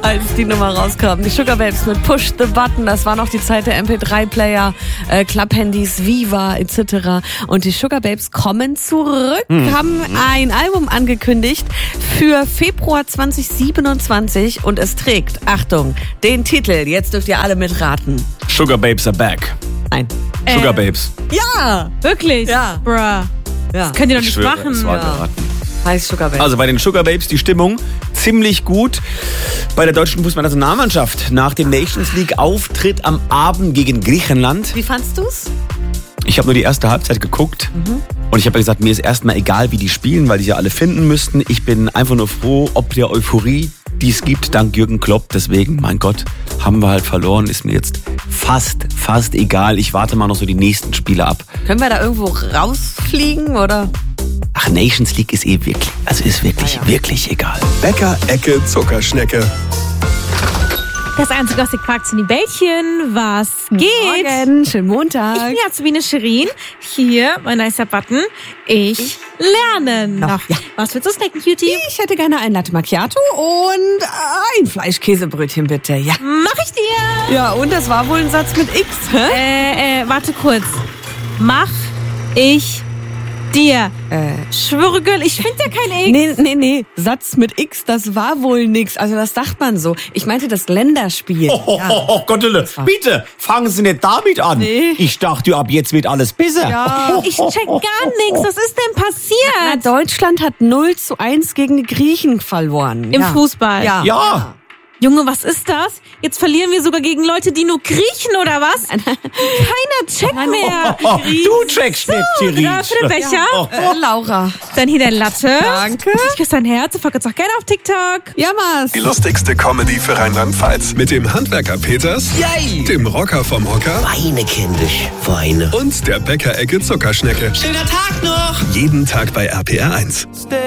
als die Nummer rauskam. Die Sugar Babes mit Push the Button. Das war noch die Zeit der MP3-Player, Klapphandys, Viva etc. Und die Sugar Babes kommen zurück, haben ein Album angekündigt für Februar 2027 und es trägt, Achtung, den Titel. Jetzt dürft ihr alle mitraten. Sugar Babes are back. Nein. Sugar Babes. Ja! Wirklich? Ja. Bruh. Ja. Das könnt ihr doch Ich nicht schwöre, machen. es war Ja. geraten. Heißt Sugar Babes. Also bei den Sugar Babes die Stimmung ziemlich gut. Bei der deutschen Fußballnationalmannschaft nach dem Nations League Auftritt am Abend gegen Griechenland. Wie fandst du's? Ich habe nur die erste Halbzeit geguckt und ich habe ja gesagt, mir ist erstmal egal, wie die spielen, weil die ja alle finden müssten. Ich bin einfach nur froh, ob der Euphorie, die es gibt, dank Jürgen Klopp. Deswegen, mein Gott, haben wir halt verloren. Ist mir jetzt fast egal. Ich warte mal noch so die nächsten Spiele ab. Können wir da irgendwo rausfliegen oder? Ach, Nations League ist wirklich, wirklich egal. Bäcker-Ecke Zuckerschnecke. Das einzige, was ihr fragt, sind die Bällchen. Was geht? Morgen, schönen Montag. Ich bin Azubine Shirin. Hier, mein nicer Button. Ich lerne noch. Ja. Was willst du snacken, Cutie? Ich hätte gerne ein Latte Macchiato und ein Fleischkäsebrötchen bitte, ja. Mach ich dir. Ja, und das war wohl ein Satz mit X, hä? Warte kurz. Mach ich dir. Schwöre, Girl, ich finde ja kein X. Nee, Satz mit X, das war wohl nix. Also das sagt man so. Ich meinte das Länderspiel. Oh Gottele, bitte, fangen Sie nicht damit an. Nee. Ich dachte, ab jetzt wird alles besser. Ja. Ich check gar nichts. Was ist denn Na, passiert? Deutschland hat 0:1 gegen die Griechen verloren. Im Fußball. Ja. Ja. Junge, was ist das? Jetzt verlieren wir sogar gegen Leute, die nur kriechen, oder was? Keiner checkt mehr. Du checkst nicht, Shirin. Da für den Becher. Laura. Dann hier dein Latte. Danke. Ich küsse dein Herz. Du folgst auch gerne auf TikTok. Jammers. Die lustigste Comedy für Rheinland-Pfalz. Mit dem Handwerker Peters, Yay! dem Rocker vom Hocker Weine, kindisch, Weine. und der Bäcker-Ecke Zuckerschnecke. Schöner Tag noch! Jeden Tag bei RPR 1.